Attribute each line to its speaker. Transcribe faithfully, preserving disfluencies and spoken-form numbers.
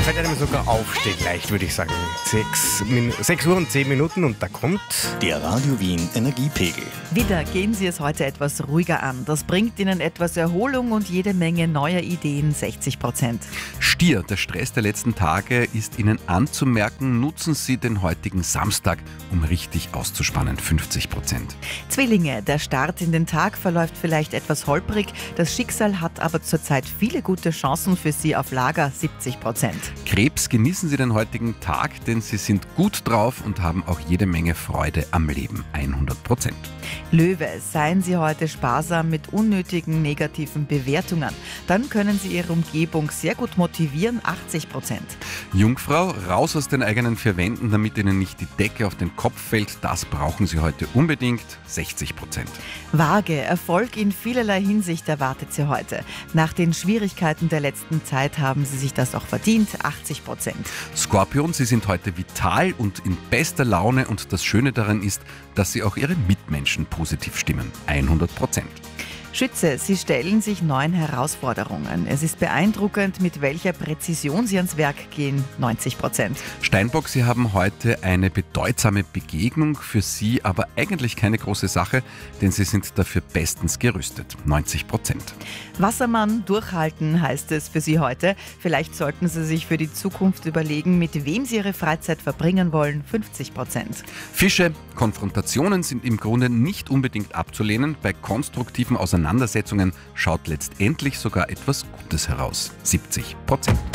Speaker 1: fällt einem sogar aufstehen leicht, würde ich sagen. Sechs, Min- sechs Uhr und zehn Minuten und da kommt...
Speaker 2: Der Radio Wien Energiepegel.
Speaker 3: Wieder gehen Sie es heute etwas ruhiger an. Das bringt Ihnen etwas Erholung und jede Menge neuer Ideen, sechzig Prozent.
Speaker 4: Stier, der Stress der letzten Tage ist Ihnen anzumerken. Nutzen Sie den heutigen Samstag, um richtig auszuspannen, fünfzig Prozent.
Speaker 3: Zwillinge, der Start in den Tag verläuft vielleicht etwas holprig. Das Schicksal hat aber zurzeit viele gute Chancen für Sie auf Lager, siebzig Prozent.
Speaker 4: Krebs, genießen Sie den heutigen Tag, denn Sie sind gut drauf und haben auch jede Menge Freude am Leben, hundert Prozent.
Speaker 3: Löwe, seien Sie heute sparsam mit unnötigen negativen Bewertungen. Dann können Sie Ihre Umgebung sehr gut motivieren, achtzig Prozent.
Speaker 4: Jungfrau, raus aus den eigenen vier Wänden, damit Ihnen nicht die Decke auf den Kopf fällt. Das brauchen Sie heute unbedingt, sechzig Prozent.
Speaker 3: Waage, Erfolg in vielerlei Hinsicht erwartet Sie heute. Nach den Schwierigkeiten der letzten Zeit haben Sie sich das auch verdient, achtzig Prozent.
Speaker 4: Skorpion, Sie sind heute vital und in bester Laune und das Schöne daran ist, dass Sie auch Ihre Mitmenschen positiv stimmen, hundert Prozent.
Speaker 3: Schütze, Sie stellen sich neuen Herausforderungen. Es ist beeindruckend, mit welcher Präzision Sie ans Werk gehen, neunzig Prozent.
Speaker 4: Steinbock, Sie haben heute eine bedeutsame Begegnung, für Sie aber eigentlich keine große Sache, denn Sie sind dafür bestens gerüstet, neunzig Prozent.
Speaker 3: Wassermann, durchhalten heißt es für Sie heute. Vielleicht sollten Sie sich für die Zukunft überlegen, mit wem Sie Ihre Freizeit verbringen wollen, fünfzig Prozent.
Speaker 4: Fische, Konfrontationen sind im Grunde nicht unbedingt abzulehnen. Bei konstruktiven Auseinandersetzungen schaut letztendlich sogar etwas Gutes heraus, siebzig Prozent.